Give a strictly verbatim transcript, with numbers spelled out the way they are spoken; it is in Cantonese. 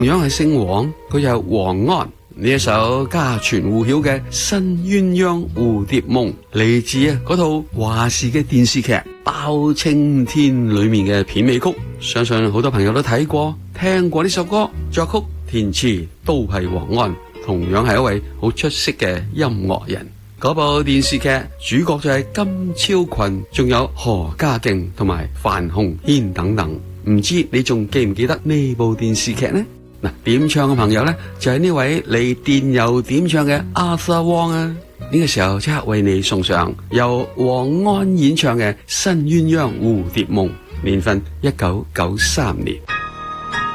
同樣係姓黃，佢有黃安。呢一首家傳戶曉嘅《新鴛鴦蝴蝶夢》，嚟自啊嗰套華視嘅電視劇《包青天》裏面嘅片尾曲，相信好多朋友都睇過、聽過呢首歌。作曲填詞都係黃安，同樣係一位好出色嘅音樂人。嗰部電視劇主角就係金超群，仲有何家勁同埋范鴻軒等等。唔知你仲記唔記得呢部電視劇呢？嗱，點唱嘅朋友呢，就係呢位嚟電郵點唱嘅 Arthur Wong 啊！呢個時候即刻為你送上由黃安演唱嘅《新鴛鴦蝴蝶夢》，年份一九九三年。